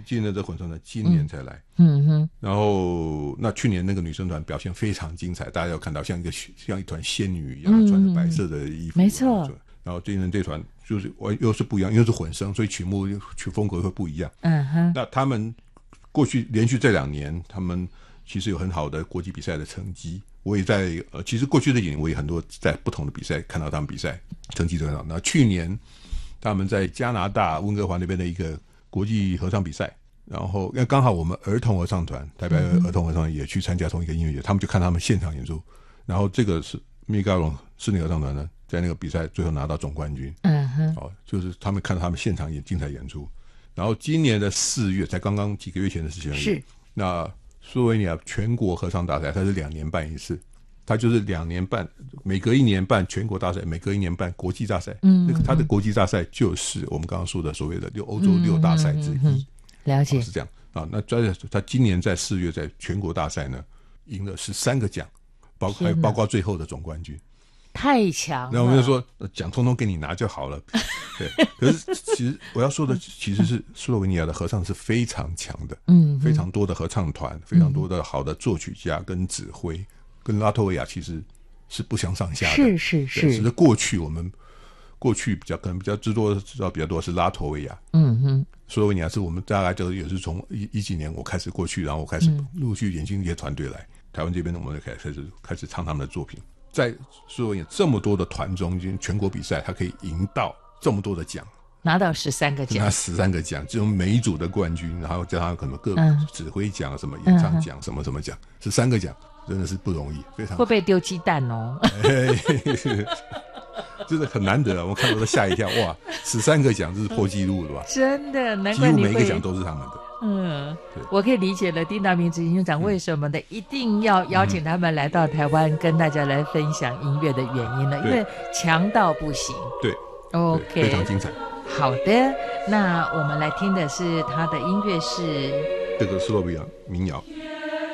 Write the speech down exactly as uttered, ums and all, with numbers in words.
今年的混声团今年才来， 嗯哼， 然后那去年那个女生团表现非常精彩，大家有看到像一个像一团仙女一样、嗯、穿着白色的衣服， 没错。 然后今年这团就是又是不一样，又是混声，所以曲目曲风格会不一样。 嗯哼， 那他们过去连续这两年，他们其实有很好的国际比赛的成绩。我也在呃，其实过去的几年我也很多在不同的比赛看到他们比赛成绩都很好。那去年他们在加拿大温哥华那边的一个国际合唱比赛，然后因为刚好我们儿童合唱团台北儿童合唱团也去参加同一个音乐节，他们就看他们现场演出。然后这个是密高龙室内合唱团呢，在那个比赛最后拿到总冠军。 嗯哼， 哦，就是他们看到他们现场演精彩演出。然后今年的四月，才刚刚几个月前的事情而已。 是那斯洛文尼亚全国合唱大赛，它是两年办一次，它就是两年办，每隔一年办全国大赛，每隔一年办国际大赛。嗯，那个它的国际大赛就是我们刚刚说的所谓的六欧洲六大赛之一。嗯嗯嗯、 了解、 哦，是这样啊。那在他今年在四月在全国大赛呢，赢了十三个奖，包还包括最后的总冠军。 太强了。 然后我们就说奖通通给你拿就好了。对，可是其实我要说的其实是斯洛文尼亚的合唱是非常强的，嗯，非常多的合唱团，非常多的好的作曲家跟指挥，跟拉脱维亚其实是不相上下的。 是是是。 只是过去我们过去比较可能比较知道知道比较多是拉脱维亚， 嗯哼， 斯洛文尼亚是我们大概就也是从一一几年我开始过去，然后我开始陆续引进一些团队来、嗯、台湾这边，我们就开始开始唱他们的作品。在斯洛文尼亚这么多的团中间，全国比赛他可以赢到这么多的奖， 拿到十三个奖， 拿十三个奖，只有每一组的冠军，然后加上可能各指挥奖、什么演唱奖、什么什么奖，十三个奖真的是不容易，非常会不会丢鸡蛋哦？ 真的很难得啊！我看到都吓一跳，哇，十三个奖这是破纪录了吧？ 真的，难怪你会几乎每一个奖都是他们的。 嗯，我可以理解了丁大明执行长为什么呢、嗯、一定要邀请他们来到台湾、嗯、跟大家来分享音乐的原因呢？因为强到不行。 对 OK， 非常精彩。 好的，那我们来听的是他的音乐是这个斯洛文尼亚民谣。